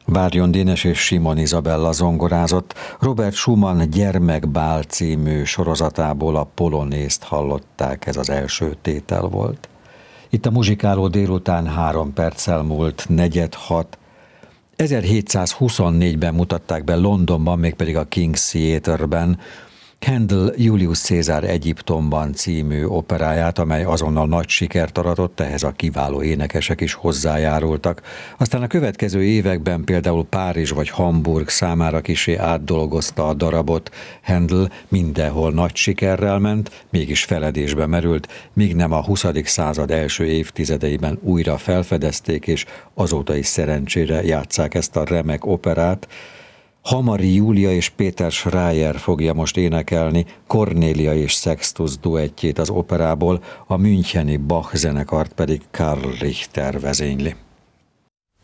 Várjon Dénes és Simon Izabella zongorázott. Robert Schumann Gyermekbál című sorozatából a Polonészt hallották, ez az első tétel volt. Itt a muzsikáló délután 3 perccel múlt 4:06. 1724-ben mutatták be Londonban, mégpedig a King's Theatre-ben Handel Julius Cézár Egyiptomban című operáját, amely azonnal nagy sikert aratott, ehhez a kiváló énekesek is hozzájárultak. Aztán a következő években például Párizs vagy Hamburg számára kissé átdolgozta a darabot. Handel mindenhol nagy sikerrel ment, mégis feledésbe merült, míg nem a 20. század első évtizedeiben újra felfedezték, és azóta is szerencsére játsszák ezt a remek operát. Hamari Júlia és Péter Schreier fogja most énekelni Cornélia és Sextus duettjét az operából, a müncheni Bach zenekart pedig Karl Richter vezényli.